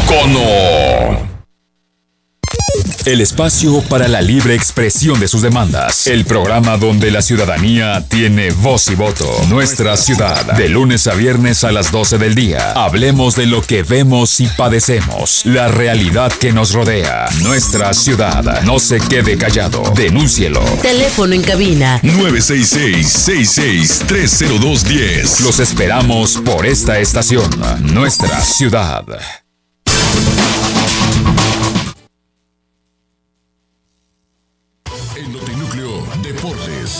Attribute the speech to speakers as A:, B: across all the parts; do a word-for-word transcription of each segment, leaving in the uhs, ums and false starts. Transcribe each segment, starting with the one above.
A: Icono. El espacio para la libre expresión de sus demandas. El programa donde la ciudadanía tiene voz y voto. Nuestra ciudad. De lunes a viernes a las doce del día. Hablemos de lo que vemos y padecemos. La realidad que nos rodea. Nuestra ciudad. No se quede callado. Denúncielo.
B: Teléfono en cabina.
A: nueve seis seis, seis seis tres cero dos uno cero. Los esperamos por esta estación. Nuestra ciudad. En Notinúcleo Deportes.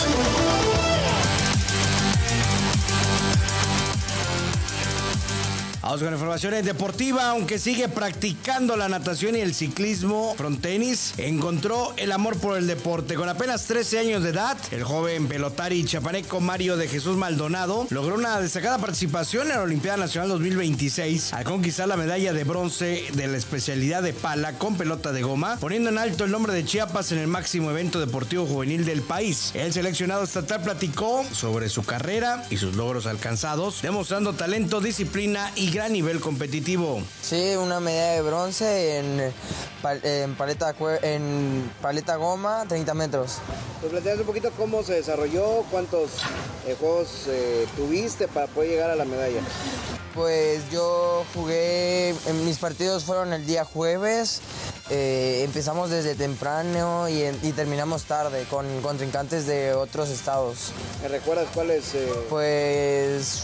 C: Vamos con informaciones deportivas. Aunque sigue practicando la natación y el ciclismo frontenis, encontró el amor por el deporte. Con apenas trece años de edad, el joven pelotari chapaneco Mario de Jesús Maldonado logró una destacada participación en la Olimpiada Nacional dos mil veintiséis al conquistar la medalla de bronce de la especialidad de pala con pelota de goma, poniendo en alto el nombre de Chiapas en el máximo evento deportivo juvenil del país. El seleccionado estatal platicó sobre su carrera y sus logros alcanzados, demostrando talento, disciplina y gran nivel competitivo.
D: Sí, una medalla de bronce en, en, paleta, en paleta goma, treinta metros.
E: ¿Nos planteas un poquito cómo se desarrolló? ¿Cuántos eh, juegos eh, tuviste para poder llegar a la medalla?
D: Pues yo jugué, en mis partidos fueron el día jueves, eh, empezamos desde temprano y, y terminamos tarde con contrincantes de otros estados.
E: ¿Me recuerdas cuáles? Eh...
D: Pues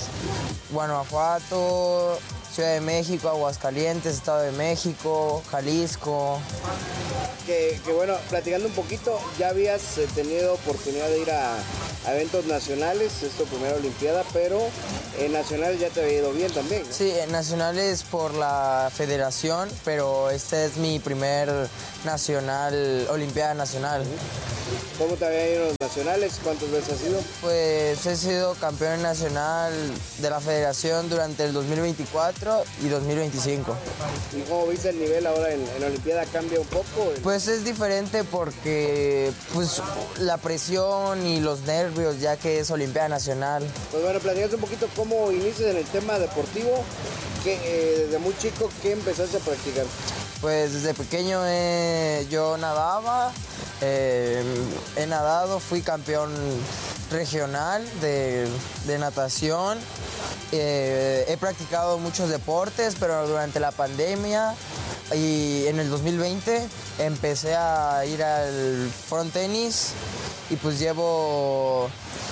D: Guanajuato, Ciudad de México, Aguascalientes, Estado de México, Jalisco.
E: Que, que bueno, platicando un poquito, ya habías eh, tenido oportunidad de ir a, a eventos nacionales, es tu primera olimpiada, pero en nacionales ya te había ido bien también, ¿no?
D: Sí, en nacionales por la federación, pero este es mi primer nacional, olimpiada nacional.
E: ¿Cómo te habían ido los nacionales? ¿Cuántas veces has ido?
D: Pues he sido campeón nacional de la federación durante el dos mil veinticuatro y dos mil veinticinco.
E: ¿Y cómo viste el nivel ahora en, en la olimpiada? ¿Cambia un poco?
D: Pues es diferente porque pues la presión y los nervios, ya que es olimpiada nacional.
E: Pues bueno, platicas un poquito cómo inicias en el tema deportivo, que eh, desde muy chico, ¿qué empezaste a practicar?
D: Pues desde pequeño eh, yo nadaba, eh, he nadado, fui campeón regional de, de natación, eh, he practicado muchos deportes, pero durante la pandemia y en el dos mil veinte empecé a ir al frontenis y pues llevo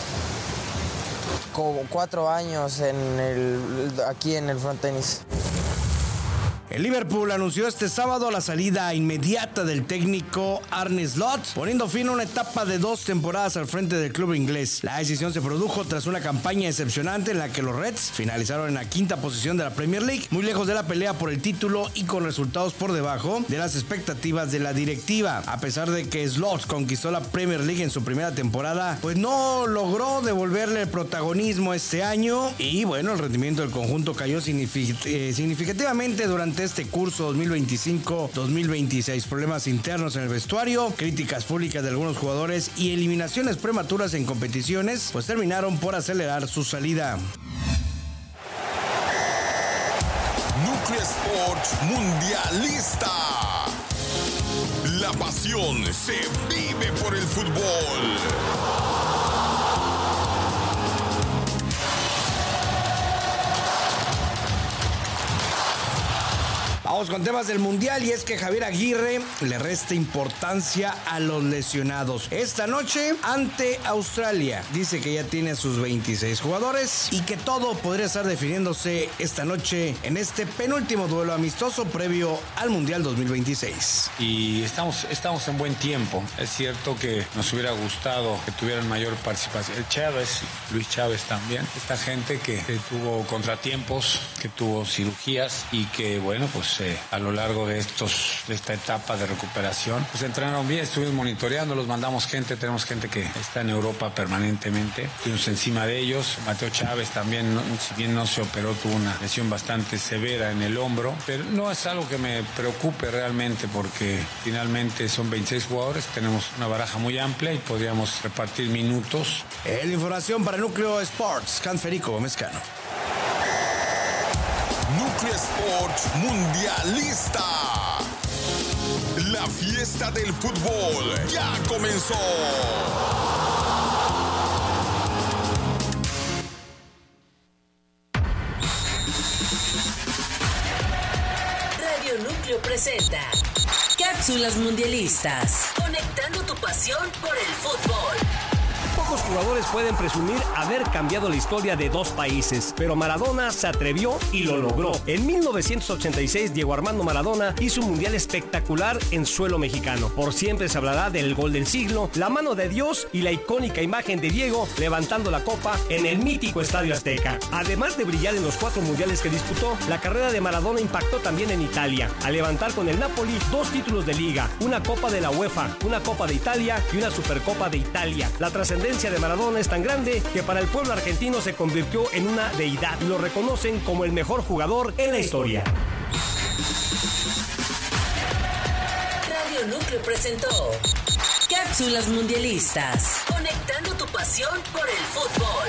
D: como cuatro años en el, aquí en el frontenis.
C: El Liverpool anunció este sábado la salida inmediata del técnico Arne Slot, poniendo fin a una etapa de dos temporadas al frente del club inglés. La decisión se produjo tras una campaña decepcionante en la que los Reds finalizaron en la quinta posición de la Premier League, muy lejos de la pelea por el título y con resultados por debajo de las expectativas de la directiva. A pesar de que Slot conquistó la Premier League en su primera temporada, pues no logró devolverle el protagonismo este año y bueno, el rendimiento del conjunto cayó significativamente durante este curso dos mil veinticinco dos mil veintiséis. Problemas internos en el vestuario, críticas públicas de algunos jugadores y eliminaciones prematuras en competiciones, pues terminaron por acelerar su salida.
A: Núcleo Sports Mundialista. La pasión se vive por el fútbol.
C: Vamos con temas del Mundial y es que Javier Aguirre le resta importancia a los lesionados. Esta noche ante Australia dice que ya tiene a sus veintiséis jugadores y que todo podría estar definiéndose esta noche en este penúltimo duelo amistoso previo al Mundial dos mil veintiséis.
F: Y estamos, estamos en buen tiempo. Es cierto que nos hubiera gustado que tuvieran mayor participación. Chávez, Luis Chávez también. Esta gente que, que tuvo contratiempos, que tuvo cirugías y que bueno, pues eh, a lo largo de estos de esta etapa de recuperación pues entrenaron bien, estuvimos monitoreando, los mandamos gente, tenemos gente que está en Europa permanentemente, estuvimos encima de ellos. Mateo Chávez también, no, si bien no se operó, tuvo una lesión bastante severa en el hombro, pero no es algo que me preocupe realmente porque finalmente son veintiséis jugadores, tenemos una baraja muy amplia y podríamos repartir minutos.
C: La información para Núcleo Sports, Can Federico Gómez Cano.
B: Núcleo Sports Mundialista. La fiesta del fútbol ya comenzó.
G: Radio Núcleo presenta Cápsulas Mundialistas, conectando tu pasión por el fútbol.
H: Pocos jugadores pueden presumir haber cambiado la historia de dos países, pero Maradona se atrevió y lo logró. En mil novecientos ochenta y seis, Diego Armando Maradona hizo un mundial espectacular en suelo mexicano. Por siempre se hablará del gol del siglo, la mano de Dios y la icónica imagen de Diego levantando la copa en el mítico Estadio Azteca. Además de brillar en los cuatro mundiales que disputó, la carrera de Maradona impactó también en Italia, al levantar con el Napoli dos títulos de liga, una Copa de la UEFA, una Copa de Italia y una Supercopa de Italia. La trascendencia de Maradona es tan grande que para el pueblo argentino se convirtió en una deidad y lo reconocen como el mejor jugador en la historia.
G: Radio Núcleo presentó Cápsulas Mundialistas, conectando tu pasión por el fútbol.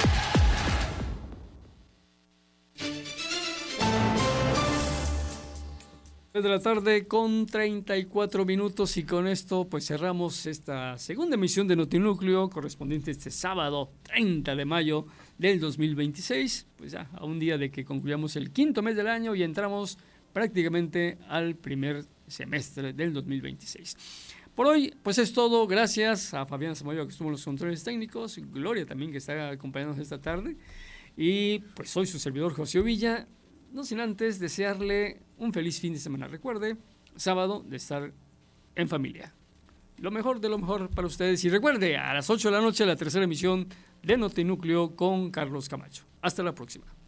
I: De la tarde con treinta y cuatro minutos, y con esto pues cerramos esta segunda emisión de Notinúcleo correspondiente este sábado treinta de mayo del dos mil veintiséis, pues ya a un día de que concluyamos el quinto mes del año y entramos prácticamente al primer semestre del dos mil veintiséis. Por hoy pues es todo, gracias a Fabián Samayoa que estuvo en los controles técnicos, Gloria también que está acompañándonos esta tarde, y pues soy su servidor José Ovilla. No sin antes desearle un feliz fin de semana. Recuerde, sábado de estar en familia. Lo mejor de lo mejor para ustedes. Y recuerde, a las ocho de la noche la tercera emisión de Notinúcleo con Carlos Camacho. Hasta la próxima.